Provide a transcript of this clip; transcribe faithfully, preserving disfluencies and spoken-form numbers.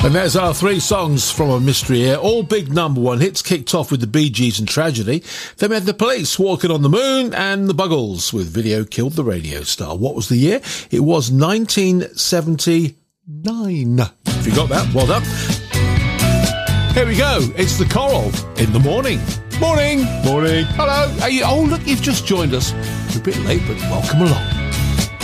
And there's our three songs from A Mystery Air, all big number one hits, kicked off with the Bee Gees and Tragedy. Then we had the Police, Walking on the Moon, and the Buggles with Video Killed the Radio Star. What was the year? It was nineteen seventy-nine. If you got that, well done. Here we go. It's the Coral in the morning. Morning. Morning. Hello. Are you, oh, look, you've just joined us. You're a bit late, but welcome along.